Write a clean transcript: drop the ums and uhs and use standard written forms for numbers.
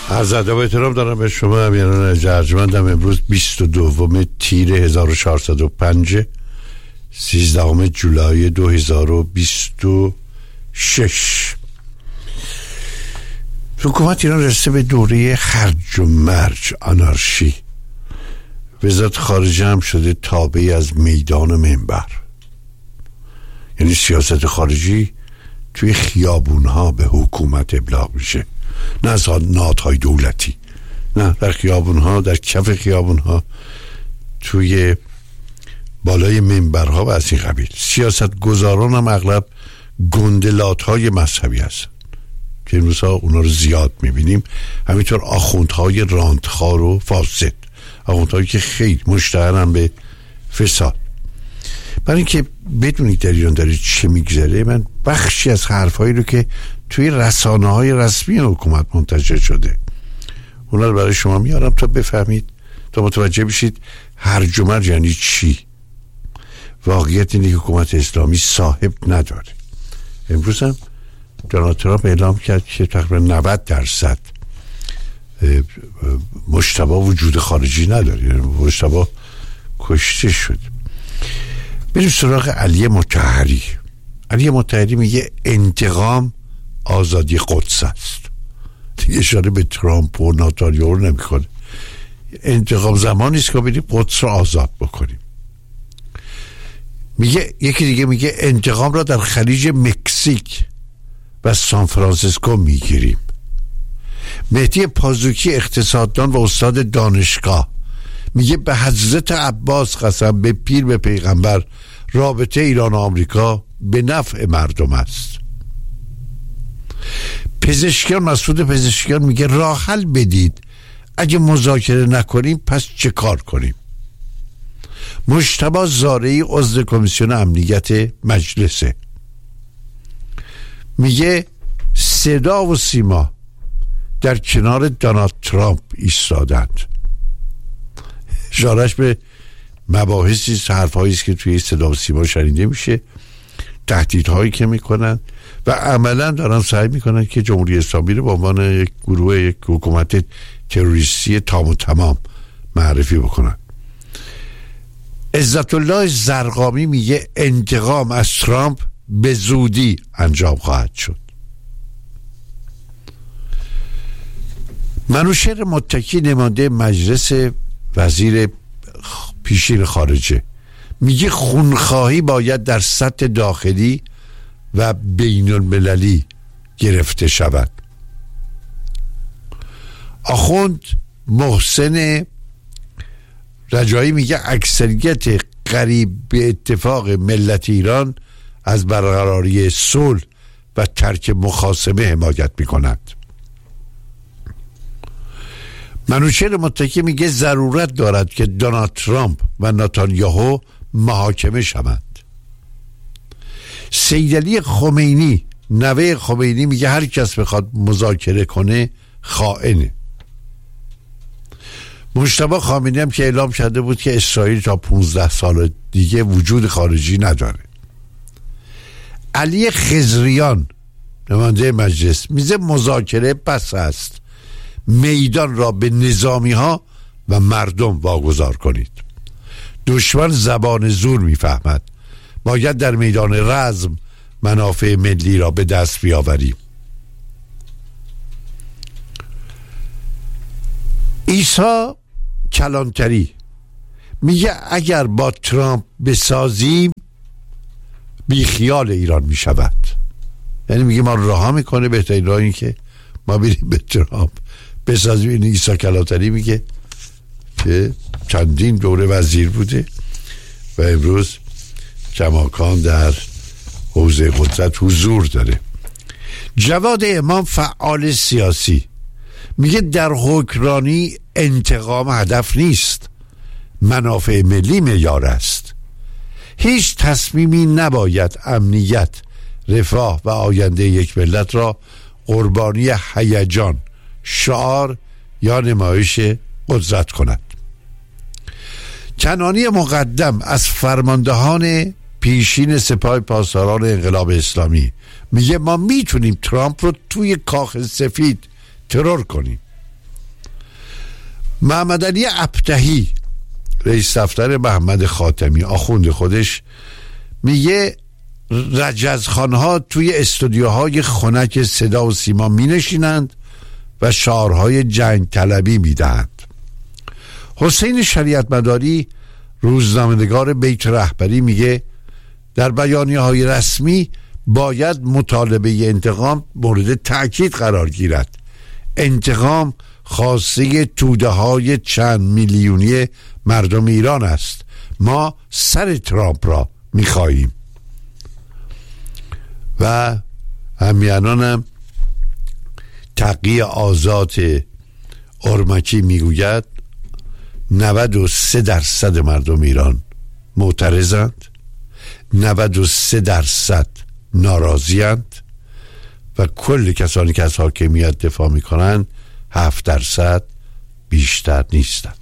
از ادب و احترام دارم به شما امیران جرجمندم. امروز 22 تیر 1405 13 جولای 2026. حکومت ایران رسیده به دوره هرج و مرج، آنارشی. وزارت خارجه هم شده تابعی از میدان و منبر. یعنی سیاست خارجی توی خیابونها به حکومت ابلاغ میشه، نه از نهادهای دولتی، نه در خیابونها، در کف خیابونها، توی بالای منبرها و از این قبیل. سیاست گذاران هم اغلب گندلات های مذهبی هستن که این روزها اونا رو زیاد میبینیم. همینطور آخوندهای راندخار و فاسد، آخوندهایی که خیلی مشتهرن به فساد. برای اینکه بدونید در ایران داره چه میگذره، من بخشی از حرفایی رو که توی رسانه‌های رسمی حکومت منتشر شده اونا رو برای شما میارم تا بفهمید، تا متوجه بشید هرج و مرج یعنی چی. واقعیت اینه که حکومت اسلامی صاحب نداره. امروز هم دونالد ترامپ اعلام کرد که تقریبا 90% مجتبی وجود خارجی نداره، یعنی مجتبی کشته شد. بریم سراغ علی مطهری. علی مطهری میگه انتقام آزادی قدس است. دیگه اشاره به ترامپ و نتانیاهو نمیکنه. انتقام زمانی است که بریم قدس رو آزاد بکنیم. میگه یکی دیگه میگه انتقام را در خلیج مکزیک و سان فرانسیسکو میگیریم. مهدی پازوکی اقتصاددان و استاد دانشگاه میگه به حضرت عباس قسم، به پیر به پیغمبر، رابطه ایران و آمریکا به نفع مردم است. پزشکیان، مسعود پزشکیان میگه راه حل بدید، اگه مذاکره نکنیم پس چه کار کنیم. مجتبی زارعی عضو کمیسیون امنیت مجلسه، میگه صدا و سیما در کنار دونالد ترامپ ایستادند. اشارهش به مباحثی، حرفهایی است که توی صدا و سیما شنیده میشه، تهدیدهایی که میکنن و عملا دارن سعی میکنن که جمهوری اسلامی رو به عنوان یک گروه، یک حکومت تروریستی تام و تمام معرفی بکنن. عزت الله زرقامی میگه انتقام از ترامپ به زودی انجام خواهد شد. منوشهر متکی، نماینده مجلس وزیر پیشین خارجه، میگه خونخواهی باید در سطح داخلی و بین المللی گرفته شود. آخوند محسن رجایی میگه اکثریت قریب به اتفاق ملت ایران از برقراری صلح و ترک مخاصمه حمایت میکنند. منوچهر متکی میگه ضرورت دارد که دونالد ترامپ و نتانیاهو محاکمه شوند. سیدعلی خمینی، نوه خمینی، میگه هر کس بخواد مذاکره کنه خائنه. مجتبی خامنه‌ای هم که اعلام کرده بود که اسرائیل تا 15 سال دیگه وجود خارجی نداره. علی خضریان، نماینده مجلس، میگه مذاکره بس است، میدان را به نظامی ها و مردم واگذار کنید. دشمن زبان زور میفهمد، باید در میدان رزم منافع ملی را به دست بیاوریم. عیسی کلانتری میگه اگر با ترامپ بسازیم بیخیال ایران میشود. یعنی میگه ما رها میکنه، بهترین راه این که ما بریم به ترامپ بسازیم. این عیسی کلانتری میگه که چندین دوره وزیر بوده و امروز کماکان در حوزه قدرت حضور داره. جواد امام، فعال سیاسی، میگه در حکمرانی انتقام هدف نیست، منافع ملی معیار است. هیچ تصمیمی نباید امنیت، رفاه و آینده یک ملت را قربانی هیجان، شعار یا نمایش قدرت کند. کنانی مقدم از فرماندهان پیشین سپاه پاسداران انقلاب اسلامی میگه ما میتونیم ترامپ رو توی کاخ سفید ترور کنیم. محمد علی ابطحی رئیس دفتر محمد خاتمی آخوند خودش میگه رجزخانها توی استودیوهای خنک صدا و سیما می نشینند و شعارهای جنگ طلبی می دهند. حسین شریعت مداری روزنامه‌نگار بیت رهبری میگه در بیانیه‌های رسمی باید مطالبه انتقام مورد تأکید قرار گیرد. انتقام خاصه توده‌های چند میلیونی مردم ایران است. ما سر ترامپ را می‌خواهیم. و همیانانم تقی آزاد ارمکی میگوید 93% مردم ایران معترضند، 93% ناراضیند و کل کسانی که از حاکمیت دفاع میکنند 7% بیشتر نیستند.